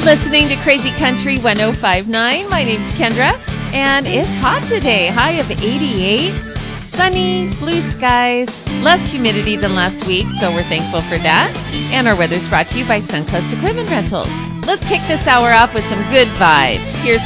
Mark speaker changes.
Speaker 1: listening to Crazy Country 1059. My name's Kendra, and it's hot today. High of 88. Sunny, blue skies, less humidity than last week, so we're thankful for that. And our weather's brought to you by Suncoast Equipment Rentals. Let's kick this hour off with some good vibes. Here's